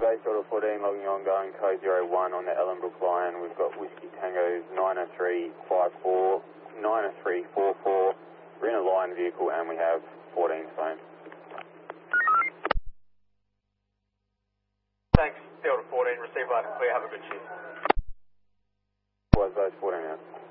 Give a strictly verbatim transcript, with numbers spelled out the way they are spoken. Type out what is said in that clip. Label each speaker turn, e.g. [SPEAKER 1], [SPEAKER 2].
[SPEAKER 1] Base Order fourteen, logging on, going code zero one on the Ellenbrook line. We've got Whiskey Tango nine oh three five four, nine oh three four four. We're in a line vehicle and we have fourteen phone.
[SPEAKER 2] Thanks, Delta fourteen, receive loud and clear, have a good shift.
[SPEAKER 1] Was Base fourteen out.